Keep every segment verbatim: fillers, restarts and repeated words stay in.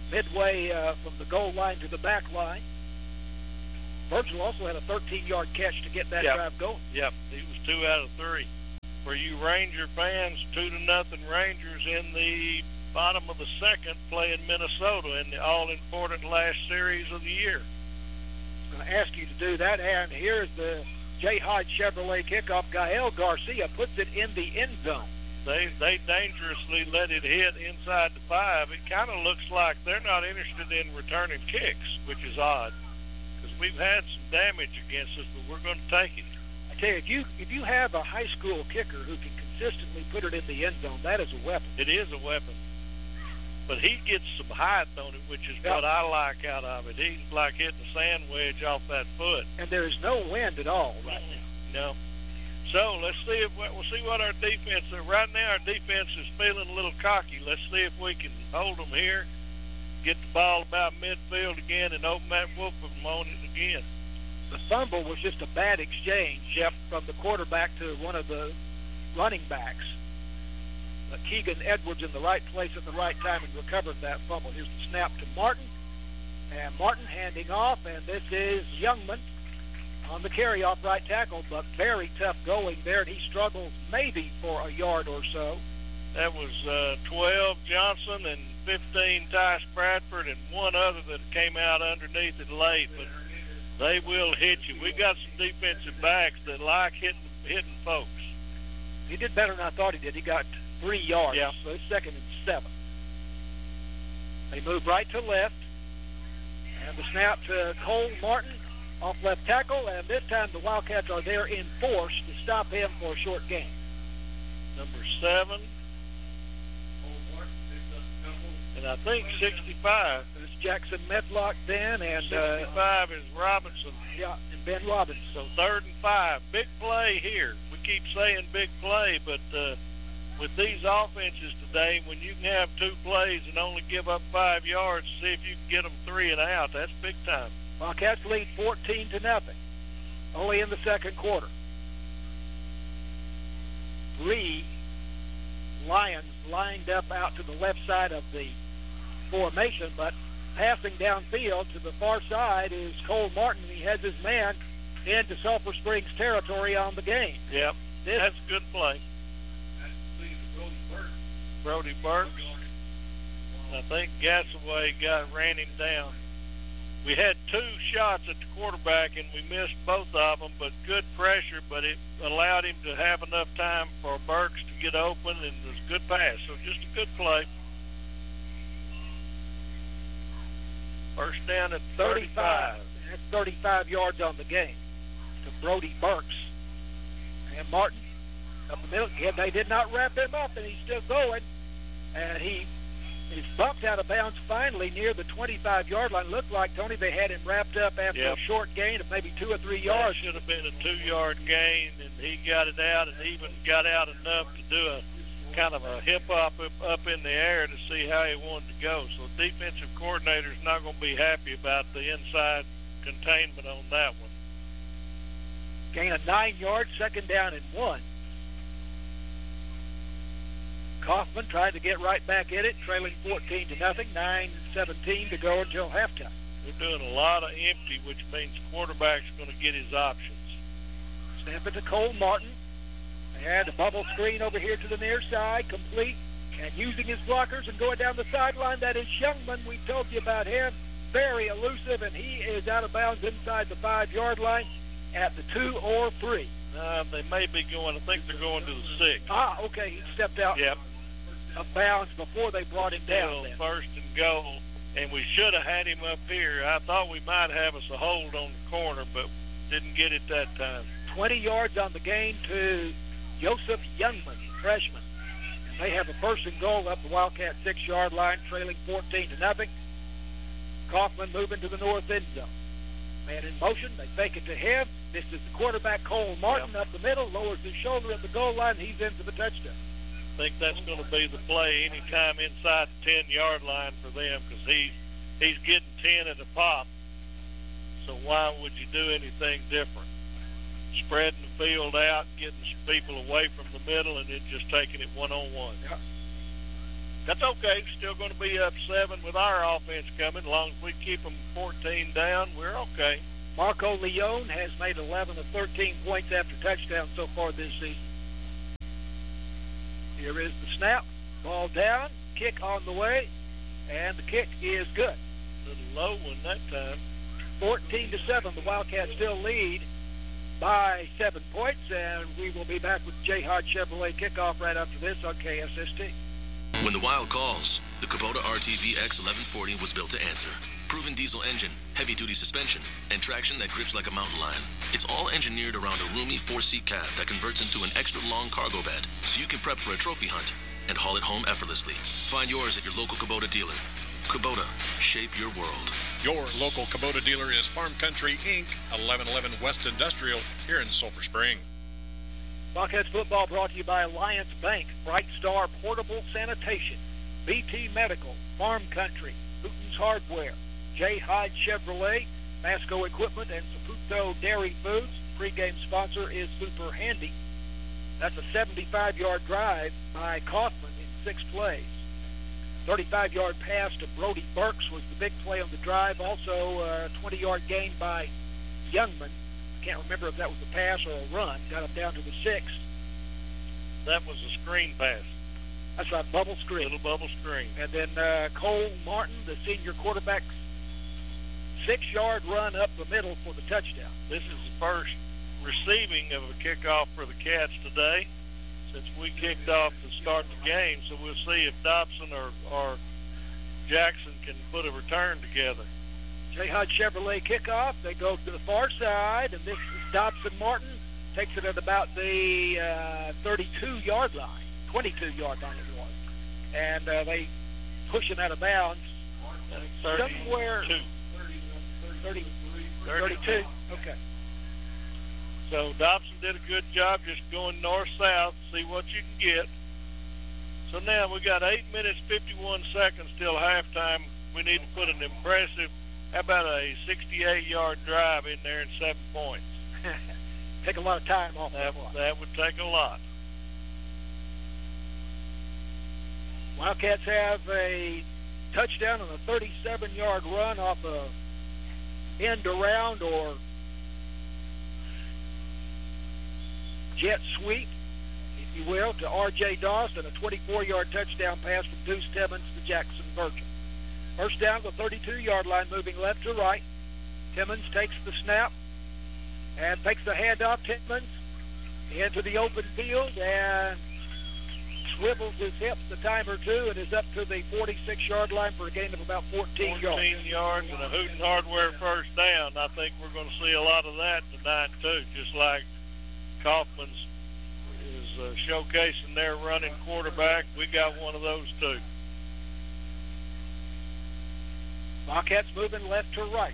midway uh, from the goal line to the back line. Virgil also had a thirteen-yard catch to get that Yep. drive going. Yep, he was two out of three. For you Ranger fans, two to nothing Rangers in the bottom of the second playing Minnesota in the all-important last series of the year. I'm going to ask you to do that, and here's the J. Hodge Chevrolet kickoff. Gael Garcia puts it in the end zone. They they dangerously let it hit inside the five. It kind of looks like they're not interested in returning kicks, which is odd, because we've had some damage against us, but we're going to take it. I tell you, if you if you have a high school kicker who can consistently put it in the end zone, that is a weapon. It is a weapon. But he gets some height on it, which is Yep. what I like out of it. He's like hitting a sand wedge off that foot. And there is no wind at all right now. No. So let's see if we'll see what our defense. Right now, our defense is feeling a little cocky. Let's see if we can hold them here, get the ball about midfield again, and open that whoop them on it again. The fumble was just a bad exchange Yep. from the quarterback to one of the running backs. Uh, Keegan Edwards in the right place at the right time and recovered that fumble. Here's the snap to Martin. And Martin handing off, and this is Youngman on the carry-off right tackle, but very tough going there, and he struggles maybe for a yard or so. That was uh, twelve Johnson and fifteen Ty Bradford and one other that came out underneath it late, but they will hit you. We got some defensive backs that like hitting hitting folks. He did better than I thought he did. He got three yards, Yeah. so it's second and seven. They move right to left, and the snap to Cole Martin off left tackle, and this time the Wildcats are there in force to stop him for a short gain. Number seven, and I think sixty-five. It's Jackson Medlock then, and uh, sixty-five is Robinson. yeah, and Ben Robinson. So third and five. Big play here. We keep saying big play, but uh, with these offenses today, when you can have two plays and only give up five yards, see if you can get them three and out, that's big time. Wildcats lead fourteen to nothing, only in the second quarter. Three Lions lined up out to the left side of the formation, but passing downfield to the far side is Cole Martin. He has his man into Sulphur Springs territory on the game. Yep, This, that's a good play. Brody Burks. I think Gassaway got ran him down. We had two shots at the quarterback, and we missed both of them, but good pressure, but it allowed him to have enough time for Burks to get open, and it was a good pass. So just a good play. First down at thirty-five. thirty-five. That's thirty-five yards on the game to Brody Burks. And Martin up the middle. Yeah, they did not wrap him up, and he's still going. And he is bumped out of bounds finally near the twenty-five-yard line. Looked like, Tony, they had him wrapped up after Yep. a short gain of maybe two or three That yards. should have been a two-yard gain, and he got it out and even got out enough to do a kind of a hip hop up, up in the air to see how he wanted to go. So the defensive coordinator's not going to be happy about the inside containment on that one. Gain of nine yards, second down and one. Kaufman trying to get right back in it, trailing fourteen to nothing, nine seventeen to go until halftime. They're doing a lot of empty, which means quarterback's going to get his options. Snap it to Cole Martin. They had a bubble screen over here to the near side, complete, and using his blockers and going down the sideline. That is Youngman. We told you about him. Very elusive, and he is out of bounds inside the five-yard line at the two or three. Uh, they may be going, I think they're going to the six. Ah, okay, he stepped out Yep. of bounds before they brought him down Still then. first and goal, and we should have had him up here. I thought we might have us a hold on the corner, but didn't get it that time. twenty yards on the gain to Joseph Youngman, freshman. And they have a first and goal up the Wildcat six-yard line, trailing fourteen to nothing. Kaufman moving to the north end zone. Man in motion, they fake it to him. This is the quarterback, Cole Martin, Yep. up the middle, lowers his shoulder at the goal line, and he's into the touchdown. I think that's going to be the play anytime inside the ten-yard line for them, because he's, he's getting ten at a pop. So why would you do anything different? Spreading the field out, getting some people away from the middle, and then just taking it one-on-one. Yep. That's okay. Still going to be up seven with our offense coming. As long as we keep them fourteen down, we're okay. Marco Leone has made eleven of thirteen points after touchdown so far this season. Here is the snap. Ball down. Kick on the way. And the kick is good. A little low one that time. fourteen to seven. The Wildcats still lead by seven points. And we will be back with J. Hodge Chevrolet kickoff right after this on K S S T. When the Wild calls, the Kubota R T V X eleven forty was built to answer. Proven diesel engine, heavy-duty suspension, and traction that grips like a mountain lion. It's all engineered around a roomy four-seat cab that converts into an extra-long cargo bed, so you can prep for a trophy hunt and haul it home effortlessly. Find yours at your local Kubota dealer. Kubota, shape your world. Your local Kubota dealer is Farm Country, Incorporated, eleven eleven West Industrial, here in Sulphur Spring. Wildcats football brought to you by Alliance Bank, Bright Star Portable Sanitation, B T Medical, Farm Country, Hooten's Hardware, J. Hyde Chevrolet, Masco Equipment, and Saputo Dairy Foods. Pre-game sponsor is Super Handy. That's a seventy-five-yard drive by Kaufman in six plays. thirty-five-yard pass to Brody Burks was the big play on the drive. Also, a twenty-yard gain by Youngman. I can't remember if that was a pass or a run. Got him down to the six. That was a screen pass. That's right, bubble screen. Little bubble screen. And then uh, Cole Martin, the senior quarterback, six-yard run up the middle for the touchdown. This is the first receiving of a kickoff for the Cats today since we kicked off to start the game. So we'll see if Dobson or, or Jackson can put a return together. J. Hodge Chevrolet kickoff. They go to the far side, and this is Dobson Martin. Takes it at about the uh, thirty-two-yard line, twenty-two-yard line it was. And uh, they push it out of bounds somewhere. thirty, thirty-two. Okay. So Dobson did a good job just going north-south, see what you can get. So now we got eight minutes, fifty-one seconds till halftime. We need to put an impressive, how about a sixty-eight-yard drive in there and seven points. Take a lot of time off that. That, that would take a lot. Wildcats have a touchdown on a thirty-seven-yard run off a end around or jet sweep, if you will, to R J Dawson, a twenty-four-yard touchdown pass from Deuce Timmons to Jackson Virgil. First down, the thirty-two-yard line, moving left to right. Timmons takes the snap and takes the handoff. Timmons into the open field and swivels his hips a time or two and is up to the forty-six-yard line for a gain of about fourteen yards. fourteen yards and a Hooten Hardware first down. I think we're going to see a lot of that tonight, too, just like Kaufman's is uh, showcasing their running quarterback. We got one of those, too. Wildcats moving left to right.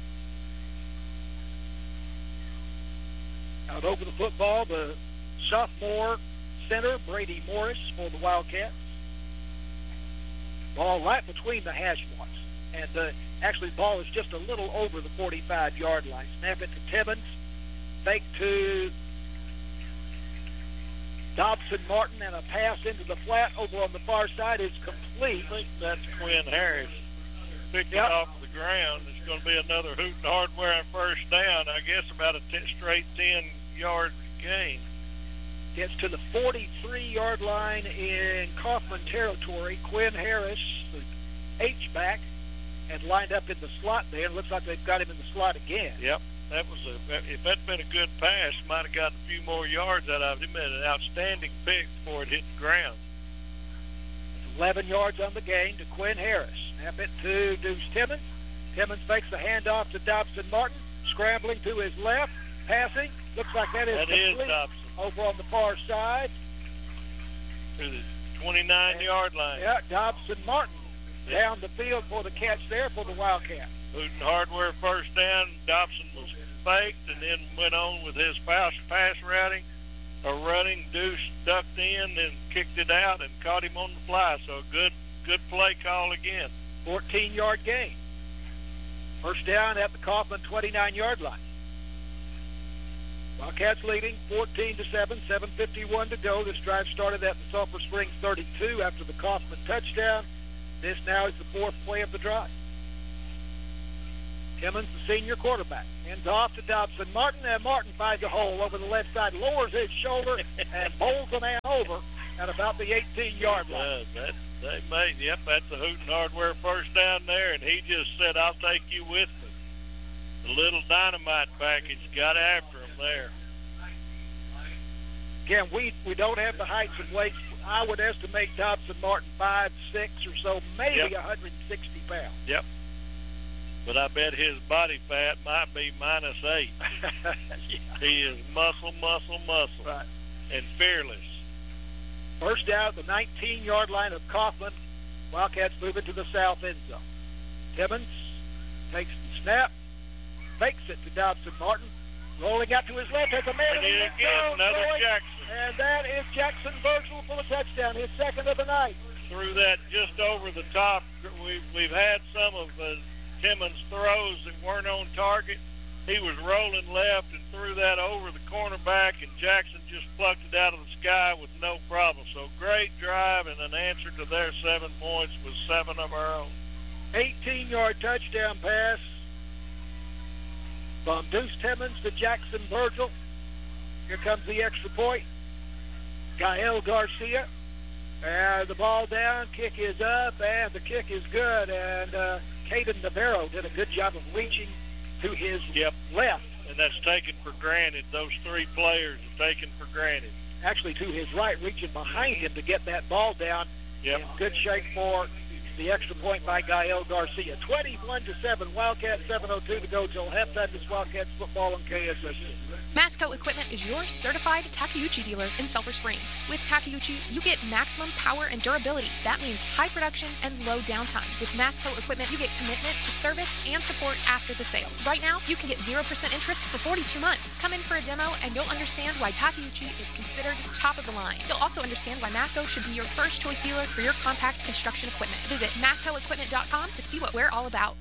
Out over the football, the sophomore center, Brady Morris, for the Wildcats. Ball right between the hash marks. And uh, actually, the ball is just a little over the forty-five-yard line. Snap it to Timmons. Fake to Dobson Martin, and a pass into the flat over on the far side is complete. I think that's Quinn Harris. Picked Yep. it off the ground. It's going to be another Hooten Hardware and first down. I guess about a ten, straight ten-yard gain. Gets to the forty-three-yard line in Kaufman territory. Quinn Harris, the H-back, had lined up in the slot there. It looks like they've got him in the slot again. Yep. That was a, if that'd been a good pass, might have gotten a few more yards out of him. Had an outstanding pick before it hit the ground. eleven yards on the gain to Quinn Harris. Snap it to Deuce Timmons. Timmons makes the handoff to Dobson Martin. Scrambling to his left. Passing. Looks like that is That complete. is Dobson. Over on the far side. To the twenty-nine-yard line. Yeah, Dobson Martin down the field for the catch there for the Wildcats. Hooten Hardware first down. Dobson was faked and then went on with his pass, pass routing or running. Deuce ducked in and kicked it out and caught him on the fly. So a good, good play call again. fourteen-yard gain. First down at the Kaufman twenty-nine-yard line. Wildcats leading fourteen to seven, seven fifty-one to go. This drive started at the Sulphur Springs thirty-two after the Kaufman touchdown. This now is the fourth play of the drive. Timmons, the senior quarterback, hands off to Dobson Martin, and Martin finds a hole over the left side, lowers his shoulder, and bowls the man over at about the eighteen-yard line. Uh, that, they made, yep, that's a Hooten Hardware first down there, and he just said, I'll take you with me. The little dynamite package got after him there. Again, we, we don't have the heights and weights. I would estimate Dobson Martin five six or so, maybe Yep. one hundred sixty pounds. Yep. But I bet his body fat might be minus eight. Yeah. He is muscle, muscle, muscle, Right. and fearless. First down at the nineteen-yard line of Kaufman. Wildcats move into the south end zone. Timmons takes the snap, fakes it to Dobson Martin, rolling out to his left, has a man in And the here end again, zone, another throwing, Jackson. and that is Jackson Virgil for the touchdown, his second of the night. Threw that just over the top. We've, we've had some of uh, Timmons' throws that weren't on target. He was rolling left and threw that over the cornerback, and Jackson just plucked it out of the sky with no problem. So great drive, and an answer to their seven points was seven of our own. eighteen-yard touchdown pass from Deuce Timmons to Jackson Virgil. Here comes the extra point. Gael Garcia. And the ball down, kick is up, and the kick is good. And uh, Caden Navarro did a good job of reaching to his Yep. left. And that's taken for granted. Those three players are taken for granted. Actually to his right, reaching behind him to get that ball down. Yep. In good shape for the extra point by Gael Garcia. twenty-one to seven, Wildcats, seven oh two to go till halftime. This Wildcats football on K S S C. Masco Equipment is your certified Takeuchi dealer in Sulphur Springs. With Takeuchi, you get maximum power and durability. That means high production and low downtime. With Masco Equipment, you get commitment to service and support after the sale. Right now, you can get zero percent interest for forty-two months. Come in for a demo and you'll understand why Takeuchi is considered top of the line. You'll also understand why Masco should be your first choice dealer for your compact construction equipment. Visit masco equipment dot com to see what we're all about.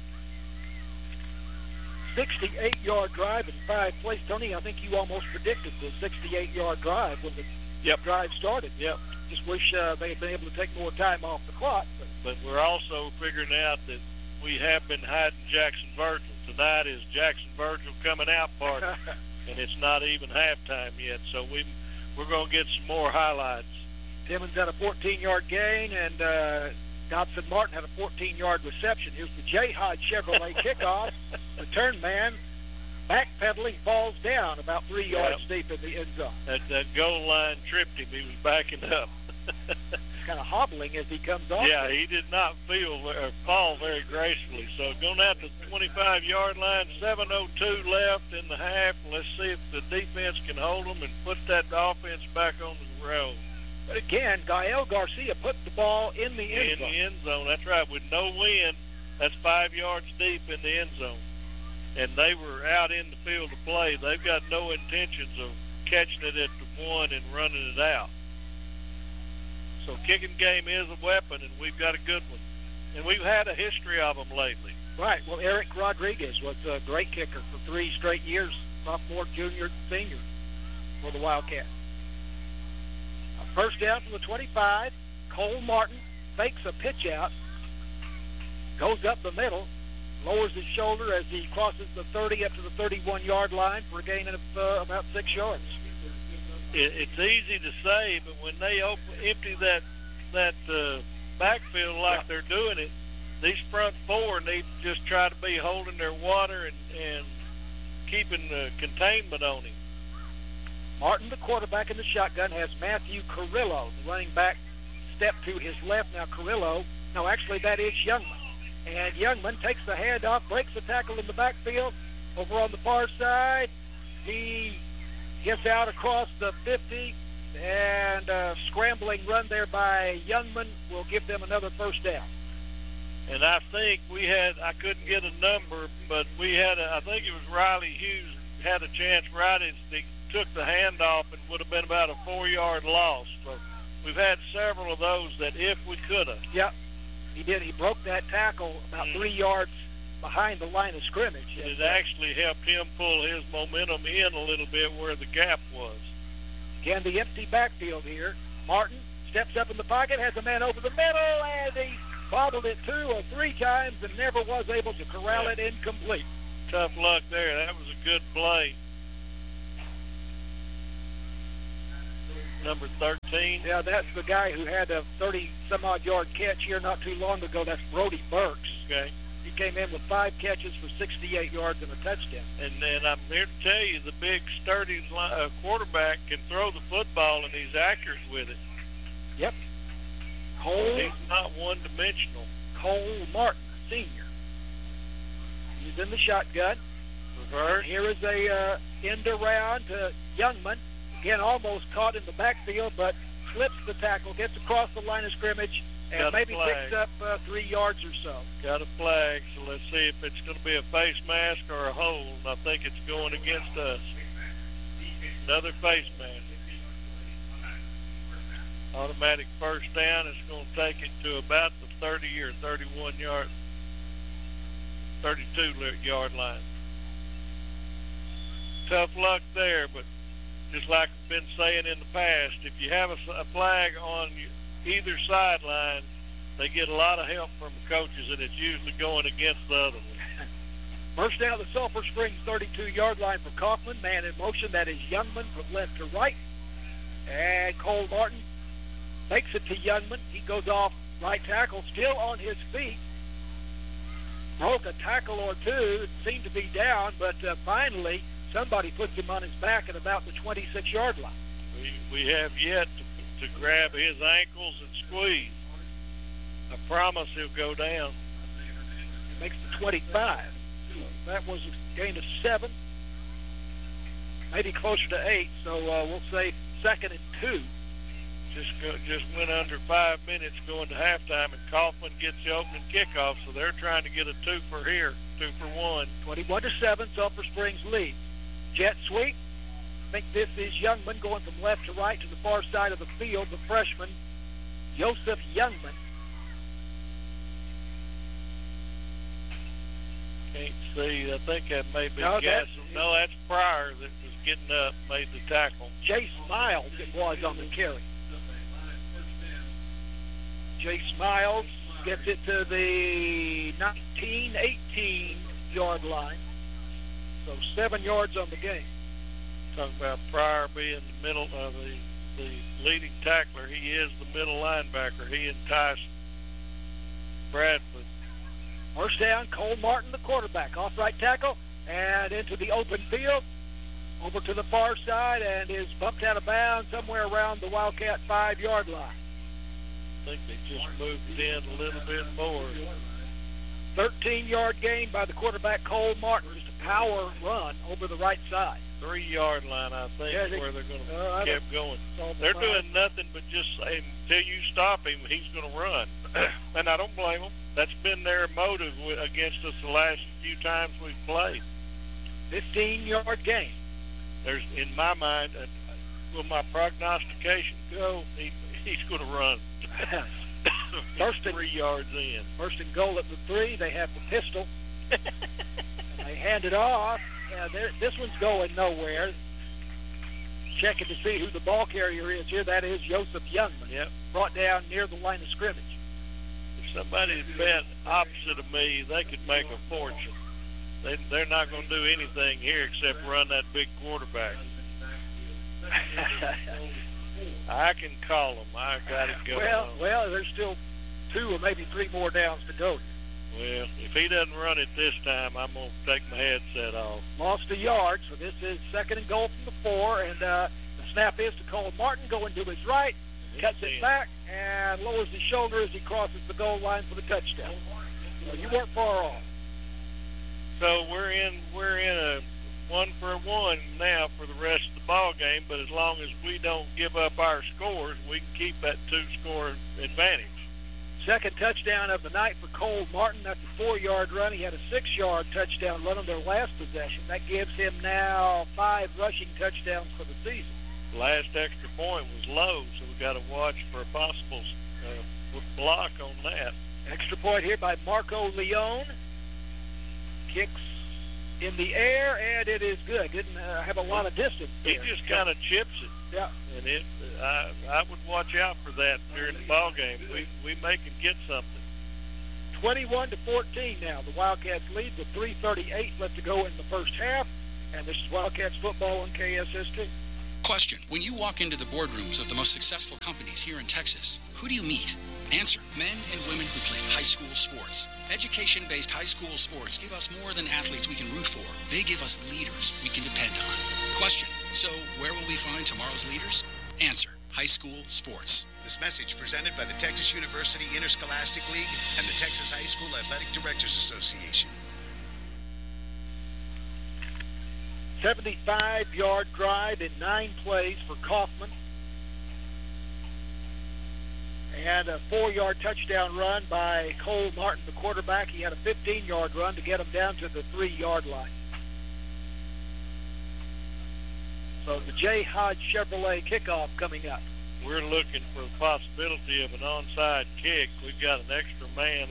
sixty-eight-yard drive in five plays. Tony, I think you almost predicted the sixty-eight-yard drive when the Yep. drive started. Yep. Just wish uh, they had been able to take more time off the clock. But But we're also figuring out that we have been hiding Jackson Virgil. Tonight is Jackson Virgil coming out party, and it's not even halftime yet. So we, we're going to get some more highlights. Timmons had a fourteen-yard gain, and uh, Dobson Martin had a fourteen-yard reception. Here's the J. Hodge Chevrolet kickoff. The turn man backpedaling falls down about three yards Yep. deep in the end zone. That, that goal line tripped him. He was backing up. Kind of hobbling as he comes off. Yeah, he did not feel or fall very gracefully. So going out to the twenty-five-yard line, seven oh two left in the half. Let's see if the defense can hold them and put that offense back on the road. But again, Gael Garcia put the ball in the end In zone. the end zone, that's right. With no wind, that's five yards deep in the end zone. And they were out in the field of play. They've got no intentions of catching it at the one and running it out. So kicking game is a weapon, and we've got a good one. And we've had a history of them lately. Right. Well, Eric Rodriguez was a great kicker for three straight years, sophomore, junior, senior for the Wildcats. A first down from the twenty-five. Cole Martin fakes a pitch out, goes up the middle, lowers his shoulder as he crosses the thirty up to the thirty-one-yard line for a gain of uh, about six yards. It, it's easy to say, but when they open, empty that that uh, backfield like Yeah. they're doing it, these front four need to just try to be holding their water and, and keeping uh, containment on him. Martin, the quarterback in the shotgun, has Matthew Carrillo, the running back, step to his left. Now Carrillo, no, actually that is Youngman. And Youngman takes the handoff, breaks the tackle in the backfield. Over on the far side, he gets out across the fifty, and a scrambling run there by Youngman will give them another first down. And I think we had, I couldn't get a number, but we had, a, I think it was Riley Hughes had a chance right as he took the handoff and would have been about a four-yard loss. So we've had several of those that if we could have. Yep, he did. He broke that tackle about Mm. three yards behind the line of scrimmage. It actually helped him pull his momentum in a little bit where the gap was. Again, the empty backfield here. Martin steps up in the pocket, has a man over the middle, and he bobbled it two or three times and never was able to corral Yeah. it incomplete. Tough luck there. That was a good play. Number thirteen. Yeah, that's the guy who had a thirty-some-odd yard catch here not too long ago. That's Brody Burks. Okay. He came in with five catches for sixty-eight yards and a touchdown. And then I'm here to tell you, the big, sturdy li- uh, quarterback can throw the football, and he's accurate with it. Yep. Cole, He's not one-dimensional. Cole Martin, senior. He's in the shotgun. Reverse. Here is a uh, end around to Youngman. Again, almost caught in the backfield, but slips the tackle, gets across the line of scrimmage, and Got a maybe flag. picks up uh, three yards or so. Got a flag, so let's see if it's going to be a face mask or a hold. And I think it's going against us. Another face mask. Automatic first down. It's going to take it to about the thirty or thirty-one yard, thirty-two yard line. Tough luck there, but just like I've been saying in the past, if you have a, a flag on either sideline, they get a lot of help from the coaches, and it's usually going against the other one. First down at the Sulphur Springs thirty-two yard line for Kaufman. Man in motion. That is Youngman from left to right. And Cole Martin makes it to Youngman. He goes off right tackle, still on his feet. Broke a tackle or two. It seemed to be down, but uh, finally somebody puts him on his back at about the twenty-six yard line. We, we have yet to, to grab his ankles and squeeze. I promise he'll go down. He makes the twenty-five. That was a gain of seven, maybe closer to eight. So uh, we'll say second and two. Just go, just went under five minutes going to halftime, and Kaufman gets the opening kickoff, so they're trying to get a two for here, two for one. twenty-one to seven, Sulphur Springs leads. Jet sweep. I think this is Youngman going from left to right to the far side of the field. The freshman, Joseph Youngman. Can't see. I think that may be No, Gassel. that- No, that's Pryor that was getting up, made the tackle. Jace Miles it was on the carry. Jace Miles gets it to the nineteen, eighteen yard line. So seven yards on the game. Talking about Pryor being the middle of the, the leading tackler. He is the middle linebacker. He and Tyson Bradford. First down, Cole Martin, the quarterback, off right tackle, and into the open field, over to the far side, and is bumped out of bounds somewhere around the Wildcat five-yard line. I think they just moved it in a little bit more. thirteen-yard gain by the quarterback, Cole Martin, just a power run over the right side. Three-yard line, I think, Yeah, is they- where they're going to uh, I keep going. Saw the They're five. doing nothing but just saying, until you stop him, he's going to run. And I don't blame them. That's been their motive wi- against us the last few times we've played. fifteen-yard gain. There's, in my mind, uh, will my prognostication go? He, he's going to run. First and- three yards in. First and goal at the three. They have the pistol. And they hand it off. Uh, there- this one's going nowhere. Checking to see who the ball carrier is here. That is Joseph Youngman. Yep. Brought down near the line of scrimmage. If somebody bet opposite of me, they could make a fortune. They, they're not going to do anything here except run that big quarterback. I can call them. I got it going well, on. well, there's still two or maybe three more downs to go. Well, if he doesn't run it this time, I'm going to take my headset off. Lost a yard, so this is second and goal from the four, and uh, the snap is to Cole Martin, going to his right, cuts it back, and lowers his shoulder as he crosses the goal line for the touchdown. So you weren't far off. So we're in we're in a one for one now for the rest of the ball game, but as long as we don't give up our scores, we can keep that two-score advantage. Second touchdown of the night for Cole Martin. That's a four-yard run. He had a six-yard touchdown run on their last possession. That gives him now five rushing touchdowns for the season. The last extra point was low, so we got to watch for a possible uh, block on that. Extra point here by Marco Leone. kicks in the air, and it is good. Didn't uh, have a lot of distance He there. just kind of chips it. Yeah. And it, I, I would watch out for that during the ball game. We we make him get something. twenty-one to fourteen now. The Wildcats lead with three thirty-eight left to go in the first half. And this is Wildcats football on K S S T. Question. When you walk into the boardrooms of the most successful companies here in Texas, who do you meet? Answer. Men and women who play high school sports. Education-based high school sports give us more than athletes we can root for. They give us leaders we can depend on. Question. So where will we find tomorrow's leaders? Answer. High school sports. This message presented by the Texas University Interscholastic League and the Texas High School Athletic Directors Association. seventy-five yard drive in nine plays for Kaufman. And a four yard touchdown run by Cole Martin, the quarterback. He had a fifteen yard run to get him down to the three yard line. So the J. Hodge Chevrolet kickoff coming up. We're looking for the possibility of an onside kick. We've got an extra man